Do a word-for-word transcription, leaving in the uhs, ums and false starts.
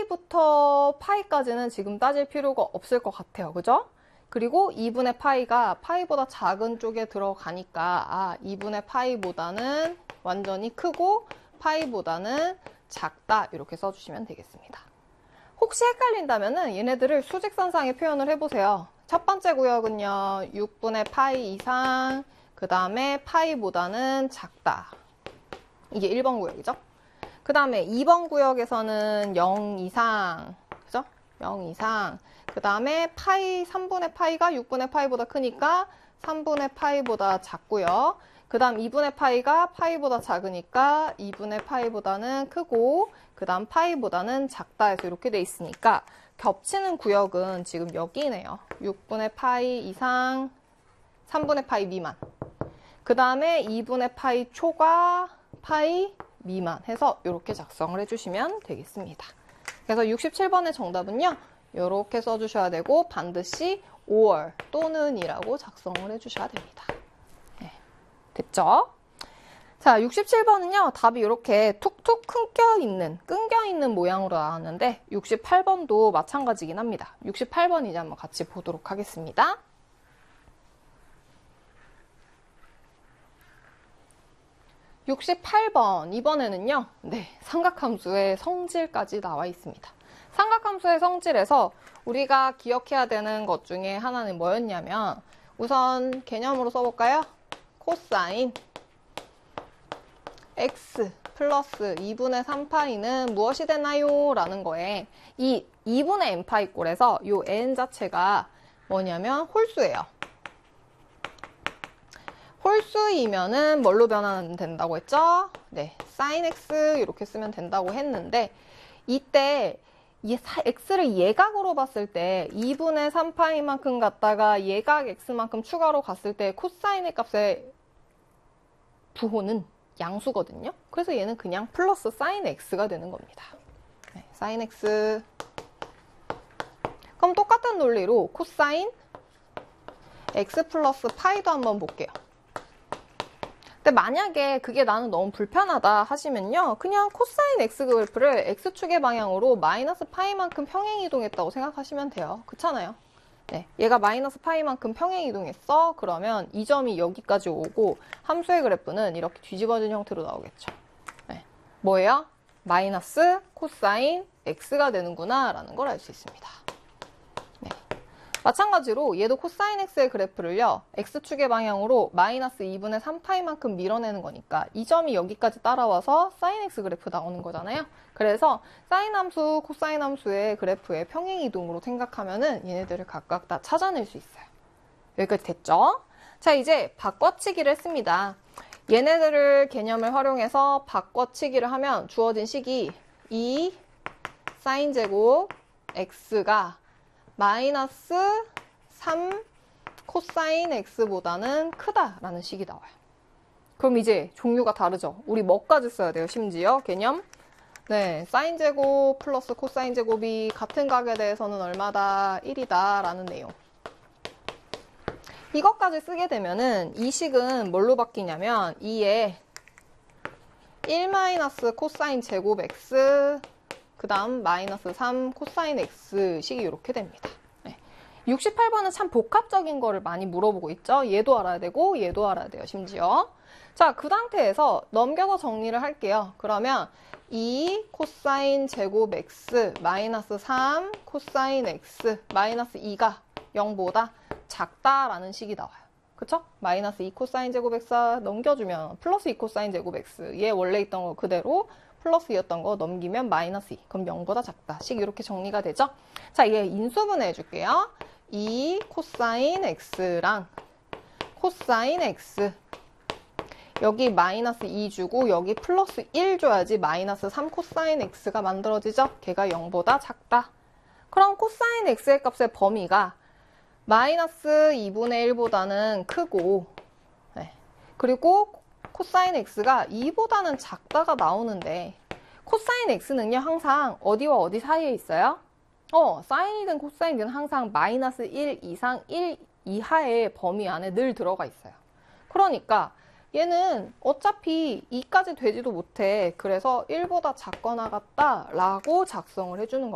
파이부터 파이까지는 지금 따질 필요가 없을 것 같아요. 그죠? 그리고 이분의 파이가 파이보다 작은 쪽에 들어가니까 아, 이분의 파이보다는 완전히 크고 파이보다는 작다 이렇게 써주시면 되겠습니다. 혹시 헷갈린다면 얘네들을 수직선상에 표현을 해보세요. 첫 번째 구역은요, 육분의 파이 이상, 그 다음에 파이보다는 작다. 이게 일 번 구역이죠. 그 다음에 이 번 구역에서는 영 이상, 그죠? 영 이상. 그 다음에 파이, 삼분의 파이가 육분의 파이보다 크니까 삼분의 파이보다 작고요. 그 다음 이분의 파이가 파이보다 작으니까 이분의 파이보다는 크고, 그 다음 파이보다는 작다 해서 이렇게 돼 있으니까 겹치는 구역은 지금 여기네요. 육분의 파이 이상, 삼분의 파이 미만. 그 다음에 이분의 파이 초과, 파이 미만 해서 이렇게 작성을 해주시면 되겠습니다. 그래서 육십칠 번의 정답은요, 이렇게 써주셔야 되고 반드시 or 또는 이라고 작성을 해주셔야 됩니다. 네, 됐죠? 자, 육십칠 번은요, 답이 이렇게 툭툭 끊겨있는, 끊겨있는 모양으로 나왔는데 육십팔 번도 마찬가지긴 합니다. 육십팔 번 이제 한번 같이 보도록 하겠습니다. 육십팔 번, 이번에는요, 네, 삼각함수의 성질까지 나와 있습니다. 삼각함수의 성질에서 우리가 기억해야 되는 것 중에 하나는 뭐였냐면, 우선 개념으로 써볼까요? 코사인 x 플러스 이분의 삼 파이는 무엇이 되나요? 라는 거에 이 이분의 n파이 꼴에서 이 n 자체가 뭐냐면 홀수예요. 홀수이면은 뭘로 변환된다고 했죠? 네, sin x 이렇게 쓰면 된다고 했는데 이때 이 x를 예각으로 봤을 때 이분의 삼 파이만큼 갔다가 예각 x만큼 추가로 갔을 때 코사인의 값의 부호는 양수거든요. 그래서 얘는 그냥 플러스 sin x가 되는 겁니다. 네, sin x. 그럼 똑같은 논리로 코사인 x 플러스 파이도 한번 볼게요. 근데 만약에 그게 나는 너무 불편하다 하시면요, 그냥 코사인 x 그래프를 x축의 방향으로 마이너스 파이만큼 평행 이동했다고 생각하시면 돼요. 그렇잖아요. 네, 얘가 마이너스 파이만큼 평행 이동했어. 그러면 이 점이 여기까지 오고 함수의 그래프는 이렇게 뒤집어진 형태로 나오겠죠. 네, 뭐예요? 마이너스 코사인 x가 되는구나 라는 걸 알 수 있습니다. 네. 마찬가지로 얘도 코사인 x의 그래프를요, x축의 방향으로 마이너스 이분의 삼 파이만큼 밀어내는 거니까 이 점이 여기까지 따라와서 사인 x 그래프 나오는 거잖아요. 그래서 사인 함수, 코사인 함수의 그래프의 평행 이동으로 생각하면은 얘네들을 각각 다 찾아낼 수 있어요. 여기까지 됐죠? 자, 이제 바꿔치기를 했습니다. 얘네들을 개념을 활용해서 바꿔치기를 하면 주어진 식이 이 사인 제곱 x가 마이너스 삼 코사인 x보다는 크다라는 식이 나와요. 그럼 이제 종류가 다르죠? 우리 뭐까지 써야 돼요? 심지어 개념? 네, 사인 제곱 플러스 코사인 제곱이 같은 각에 대해서는 얼마다? 일이다 라는 내용. 이것까지 쓰게 되면은 이 식은 뭘로 바뀌냐면 이에 일 마이너스 코사인 제곱 x 그 다음 마이너스 삼 코사인 x 식이 이렇게 됩니다. 네. 육십팔 번은 참 복합적인 거를 많이 물어보고 있죠. 얘도 알아야 되고 얘도 알아야 돼요. 심지어. 자, 그 상태에서 넘겨서 정리를 할게요. 그러면 이 코사인 제곱 x 마이너스 삼 코사인 x 마이너스 이가 영보다 작다라는 식이 나와요. 그쵸? 마이너스 이 코사인 제곱 x 넘겨주면 플러스 이 코사인 제곱 x 얘 원래 있던 거 그대로 플러스 이였던 거 넘기면 마이너스 이. 그럼 영보다 작다. 식 이렇게 정리가 되죠? 자, 얘 인수분해 해줄게요. 이 코사인 x랑 코사인 x 여기 마이너스 이 주고 여기 플러스 일 줘야지 마이너스 삼 코사인 x가 만들어지죠? 걔가 영보다 작다. 그럼 코사인 x의 값의 범위가 마이너스 이분의 일보다는 크고 네. 그리고 코사인 x가 이보다는 작다가 나오는데 코사인 x는요 항상 어디와 어디 사이에 있어요? 어, 사인이든 코사인이든 항상 마이너스 일 이상 일 이하의 범위 안에 늘 들어가 있어요. 그러니까 얘는 어차피 이까지 되지도 못해. 그래서 일보다 작거나 같다 라고 작성을 해주는 겁니다.